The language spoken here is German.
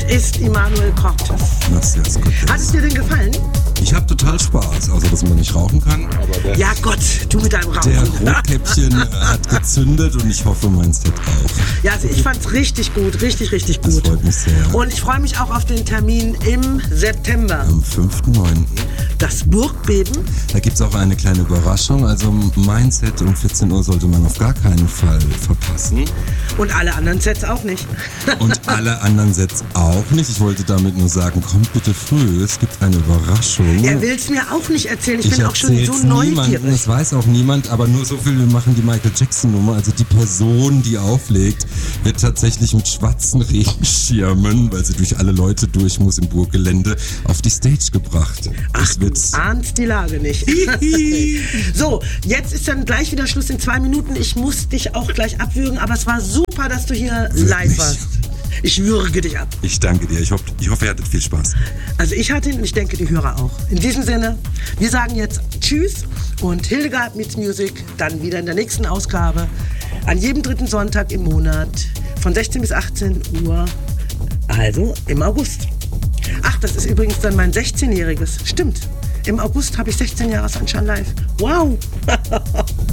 ist Immanuel Cortes. Das ist gut. Hat es dir denn gefallen? Ich habe total Spaß, außer dass man nicht rauchen kann. Aber Ja Gott, du mit deinem Rauchen. der Rotkäppchen hat gezündet und ich hoffe, mein Set auch. Ja, also ich fand's richtig gut, richtig gut. Das freut mich sehr. Und ich freue mich auch auf den Termin im September. Am 5.9. Das Burgbeben. Da gibt es auch eine kleine Überraschung. Also mein Set um 14 Uhr sollte man auf gar keinen Fall verpassen. Und alle anderen Sets auch nicht. Und alle anderen Sets auch nicht. Ich wollte damit nur sagen, kommt bitte früh, es gibt eine Überraschung. Er will es mir auch nicht erzählen, ich bin auch schon erzähl's so niemandem, neugierig. das weiß auch niemand, aber nur so viel, wir machen die Michael Jackson Nummer. Also die Person, die auflegt, wird tatsächlich mit schwarzen Regenschirmen, weil sie durch alle Leute durch muss im Burggelände, auf die Stage gebracht. Ach, du ahnst die Lage nicht. So, jetzt ist dann gleich wieder Schluss in 2 Minuten. Ich muss dich auch gleich abwürgen, aber es war super, dass du hier live warst. Ich würge dich ab. Ich danke dir. Ich hoffe, ihr hattet viel Spaß. Also ich hatte ihn und ich denke, die Hörer auch. In diesem Sinne, wir sagen jetzt Tschüss und Hildegard Meets Music dann wieder in der nächsten Ausgabe an jedem 3. Sonntag im Monat von 16 bis 18 Uhr, also im August. Ach, das ist übrigens dann mein 16-jähriges. Stimmt. Im August habe ich 16 Jahre Sunshine Live. Wow.